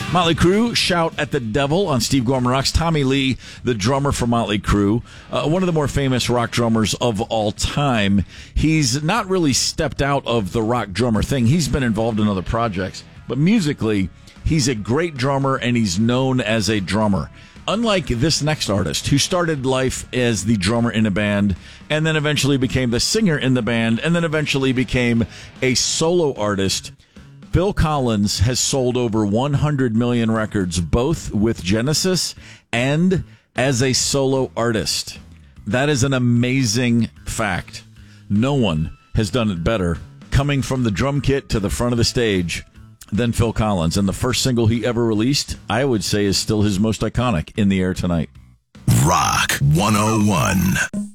Motley Crue, Shout at the Devil on Steve Gorman Rocks. Tommy Lee, the drummer for Motley Crue, one of the more famous rock drummers of all time. He's not really stepped out of the rock drummer thing. He's been involved in other projects. But musically, he's a great drummer, and he's known as a drummer. Unlike this next artist, who started life as the drummer in a band, and then eventually became the singer in the band, and then eventually became a solo artist, Phil Collins has sold over 100 million records, both with Genesis and as a solo artist. That is an amazing fact. No one has done it better, coming from the drum kit to the front of the stage, than Phil Collins. And the first single he ever released, I would say, is still his most iconic, In the Air Tonight. Rock 101.